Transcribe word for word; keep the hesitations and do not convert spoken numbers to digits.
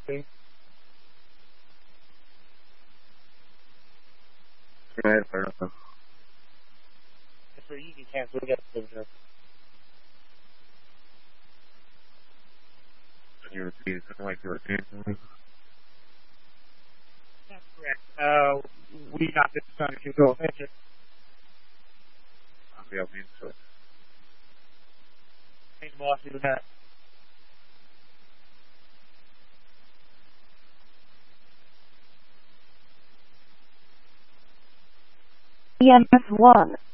see. Right, fair enough. It's pretty easy to cancel. We got to do You repeat something like you were canceling. That's correct. Uh, we knocked it to if you go. Thank you. I'll be able to answer it. Thanks, boss. You do that. E M F one.